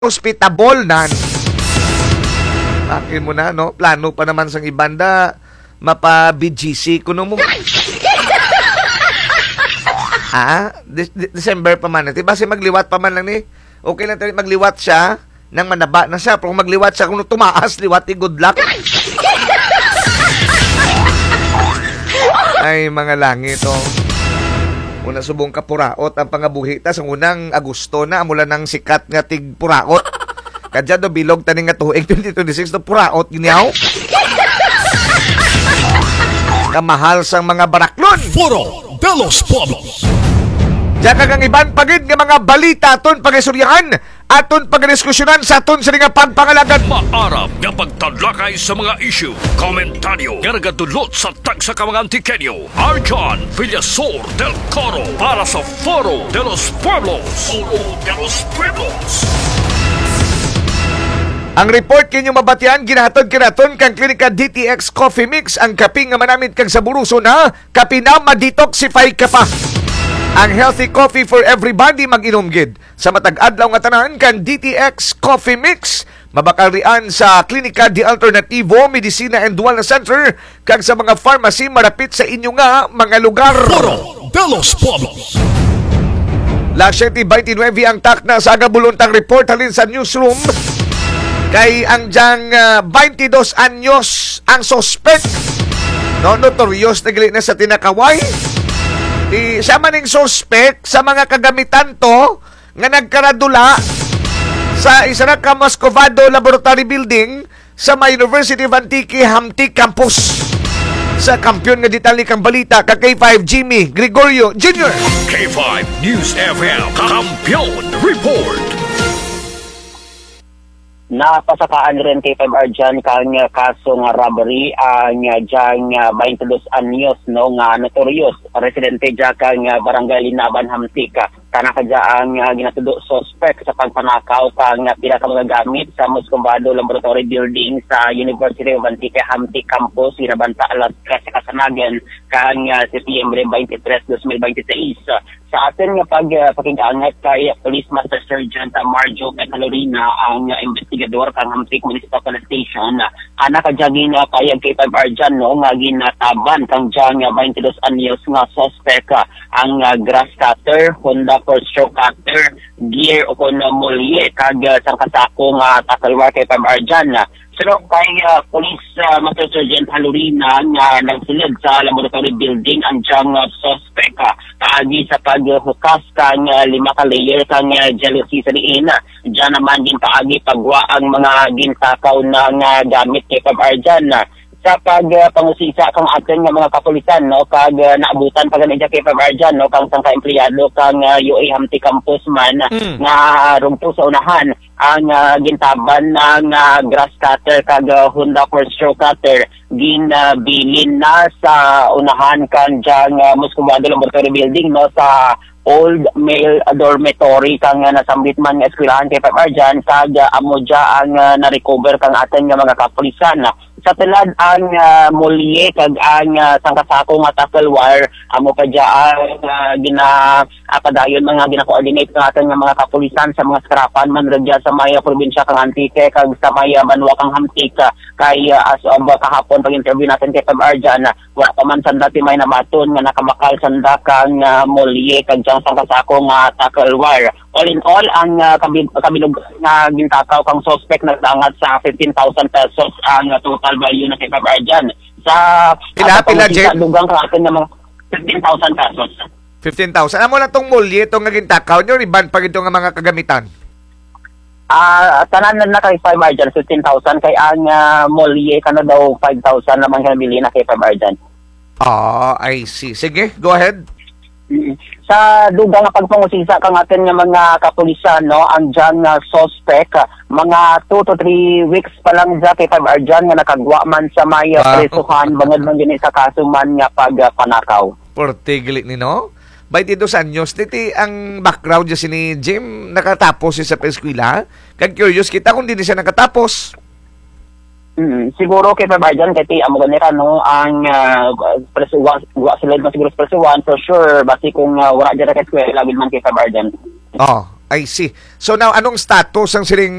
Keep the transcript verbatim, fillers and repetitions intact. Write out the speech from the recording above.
hospitable nan. Akin mo na, no? Plano pa naman sang ibanda mapa-B G C kuno mo. Ah, De- De- December pa man. Diba si magliwat pa man lang ni? Okay lang tayo magliwat siya nang manaba na siya. Pero kung magliwat siya, kung tumaas, liwat, eh, good luck. Ay, mga langit, oh. Una subong kapuraot ang pangabuhi. Tas ang unang Agosto na, mula ng sikat nga tig puraot. Kadya do bilog taning nga tuig twenty twenty-six do puraot, ginyaw. Kamahal sang mga baraklon. Foro de los Pueblos. Diyan kagang iban pagid nga mga balita aton pag-isuryahan, aton pag-diskusyonan sa aton sa nga pagpangalagan. Maarap nga pagtadlakay sa mga issue, komentaryo, nga nagadulot sa tagsa ka mga antikenyo. Arjan Villasor del Coro para sa Foro de los Pueblos. Foro de los Pueblos. Ang report kinyo mabatian, ginahatod kinaton kang klinika D T X Coffee Mix, ang kaping nga manamit kang sa buruso na, kapi na ma-detoxify ka pa. Ang healthy coffee for everybody mag-inom gid. Sa matag-adlaw nga tanan kan D T X Coffee Mix, mabakal rian sa Klinika Di Alternativo Medicina and Wellness Center kag sa mga pharmacy marapit sa inyo nga mga lugar. Foro de los Pueblos. Las siyete twenty-nine ang takna sa agabulontang report halin sa newsroom. Kay ang diyang uh, twenty-dos anyos ang suspect. No, notorious na gali na sa tinakaway. Di, siya maning suspect sa mga kagamitan to nga nagkaradula sa isa na ka Moscovado Laboratory Building sa may University of Antique Hamti Campus. Sa kampiyon nga ditali kang balita ka K five Jimmy Gregorio Junior K five News F M Kampiyon Report. Napasakaan rin kay five Arjan kang kaso nga robbery ang uh, diyang uh, twenty-dos anyos no nga notorious residente dya kang uh, barangay Linaban Hamtika. Kana kadya ang uh, ginatudo suspect sa pagpanakaw kang uh, pila ka mga gamit sa Moscovado Laboratory Building sa University of Antique Hamti Campus Sinabanta alas tres sa Kasanagan kang uh, Setyembre twenty-tres, twenty twenty-six. Sa atin nga pag uh, pakigangat kay Police Master Sergeant uh, Marjo Catalorina ang uh, investigador kang Hamtik Municipal Police Station, uh, anak kadya gin uh, kayag kay five Arjan no nga ginataban kang diyang uh, twenty-dos anyos nga suspect uh, ang uh, grass cutter, Honda for stroke cutter, gear o kung mulye kag uh, sang kasako nga takalwar kay five Arjan. Uh, Pero kay uh, Police uh, Master Sergeant Halurina nga uh, nagsilid sa laboratory building ang diyang uh, suspect uh, kaagi sa paghukas kang uh, lima ka layer kang uh, jealousy sa diin. Diyan naman din kaagi pagwa ang mga gintakaw na nga gamit kay five Arjan. Uh, sa pag uh, pangusisa kang atin nga mga kapulisan no kag uh, naabutan pa ganidya kay five Arjan no kang sang ka-empleyado kang uh, U A Hamti Campus man mm. nga rungto sa unahan ang uh, gintaban ng uh, grass cutter kag uh, Honda for stroke cutter gin uh, bilin na sa unahan kan diyang uh, Moscovado Laboratory Building no sa old male dormitory kang uh, nasambit man nga eskwelahan kay five Arjan kag uh, amo dya ang uh, na-recover kang atin nga mga kapulisan. Sa tilad ang uh, mulye kag ang uh, sangkasako nga tackle wire amo pa dyan uh, gina apadayon mga gina-coordinate ng ating mga kapulisan sa mga skrapan man radya sa maya probinsya kang Antique kag sa maya banwa kang Hamtik kay uh, as of uh, kahapon pag-interview natin kay five Arjan uh, wala pa man sanda timay na maton nga nakabakal sanda kang uh, mulye kag dyan sangkasako nga tackle wire. All in all, ang uh, kabilog na gintakaw kang suspect nagdangat sa fifteen thousand pesos ang uh, total value na kay five Arjan. Sa pila, pila, Jay? Dugang ka atin ng mga fifteen thousand pesos. fifteen thousand. Amo na tong mulye, itong nga gintakaw nyo, riban pag ito nga mga kagamitan? Ah, uh, tanan na kay five Arjan, fifteen thousand. Kay ang uh, mulye ka na daw five thousand naman kanabili na kay five Arjan. Ah, I see. Sige, go ahead. Sa dugang nga pagpangusisa kang atin nga mga kapulisan no ang dyan nga suspect mga two to three weeks pa lang dyan kay five Arjan nga nakagwa man sa may uh, presuhan bangod man din sa kaso man nga pagpanakaw. Portigli ni no? twenty-dos anyos titi ang background niya si ni Jim nakatapos siya sa eskwela. Kag curious kita kung di siya nakatapos. Mm, siguro kay Five Arjan kay ti amo ganira no ang uh, press one wa sila na siguro sa press one for sure basi kung uh, wala dira kay eskwela labi man kay Five Arjan. Oh, I see. So now, anong status ang siling